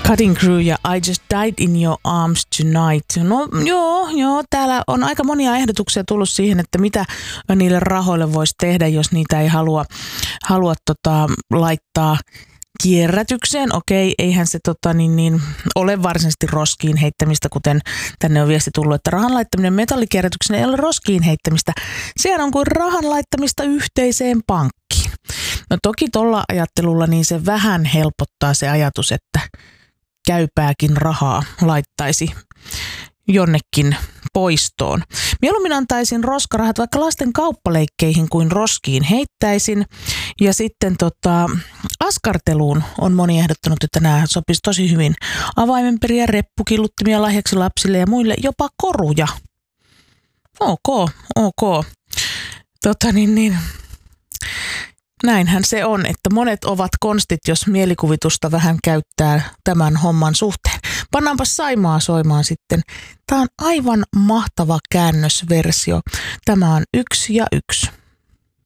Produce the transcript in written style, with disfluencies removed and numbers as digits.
Cutting Crew ja I Just Died in Your Arms Tonight. No joo, täällä on aika monia ehdotuksia tullut siihen, että mitä niille rahoille voisi tehdä, jos niitä ei halua laittaa kierrätykseen. Okei, eihän se ole varsinaisesti roskiin heittämistä, kuten tänne on viesti tullut, että rahan laittaminen metallikierrätykseen ei ole roskiin heittämistä. Sehän on kuin rahan laittamista yhteiseen pankkiin. No toki tuolla ajattelulla niin se vähän helpottaa se ajatus, että käypääkin rahaa laittaisi jonnekin poistoon. Mieluummin antaisin roskarahat vaikka lasten kauppaleikkeihin kuin roskiin heittäisin. Ja sitten askarteluun on moni ehdottanut, että nämä sopisi tosi hyvin. Avaimenperiä, reppukilluttimia lahjaksi lapsille ja muille, jopa koruja. Ok. Näinhän se on, että monet ovat konstit, jos mielikuvitusta vähän käyttää tämän homman suhteen. Pannaanpa Saimaa soimaan sitten. Tämä on aivan mahtava käännösversio. Tämä on 1 ja 1.